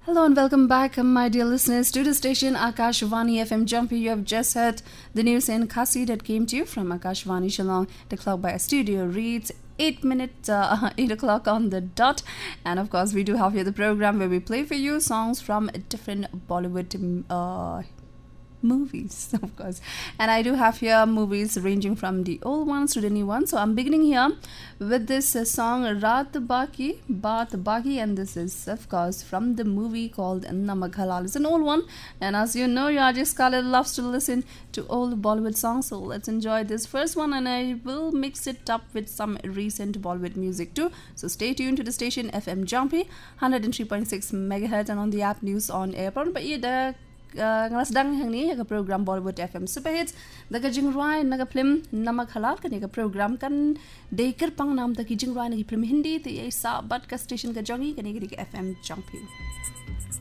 Hello and welcome back, my dear listeners, to the station Akashvani FM Jumpy. You have just heard the news in Khasi that came to you from Akashvani Shillong. The clock by a studio reads 8 o'clock on the dot. And of course, we do have here the program where we play for you songs from different Bollywood movies, of course. And I do have here movies ranging from the old ones to the new ones. So I'm beginning here with this song Raat Baki, Baat Baki, and this is of course from the movie called Namak Halal. It's an old one, and as you know, RJ Scarlett loves to listen to old Bollywood songs. So let's enjoy this first one, and I will mix it up with some recent Bollywood music too. So stay tuned to the station FM Jumpy 103.6 megahertz and on the app News on Air. But sedang hang ni ka program Bollywood FM Superhits daga jingrai naga film Namak Halal kan ka program kan dekar pang nam ta ki jingrai na ki film Hindi te sa bat ka station ka jongi kan ki FM Jumpy.